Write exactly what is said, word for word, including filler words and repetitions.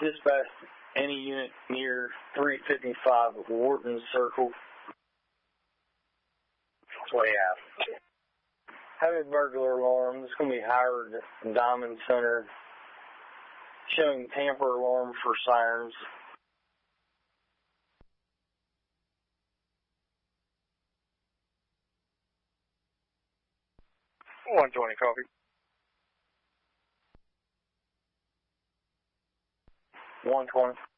Dispatch any unit near three fifty-five Wharton Circle. What do you have? Heavy burglar alarm. It's going to be Howard Diamond Center. Showing tamper alarm for sirens. one twenty, copy. one twenty.